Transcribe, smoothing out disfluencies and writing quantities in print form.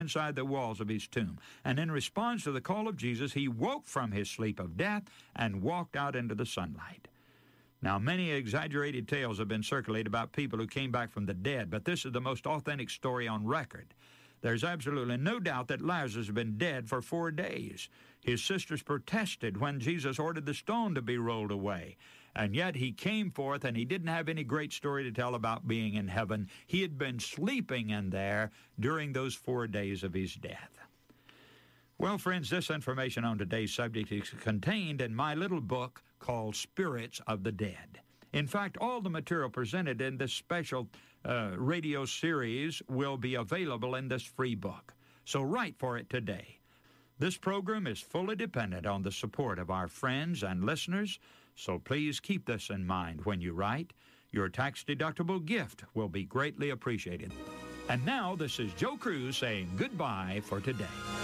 inside the walls of his tomb. And in response to the call of Jesus, he woke from his sleep of death and walked out into the sunlight. Now, many exaggerated tales have been circulated about people who came back from the dead, but this is the most authentic story on record. There's absolutely no doubt that Lazarus had been dead for 4 days. His sisters protested when Jesus ordered the stone to be rolled away. And yet he came forth, and he didn't have any great story to tell about being in heaven. He had been sleeping in there during those 4 days of his death. Well, friends, this information on today's subject is contained in my little book called Spirits of the Dead. In fact, all the material presented in this special radio series will be available in this free book. So write for it today. This program is fully dependent on the support of our friends and listeners, so please keep this in mind when you write. Your tax-deductible gift will be greatly appreciated. And now, this is Joe Cruz saying goodbye for today.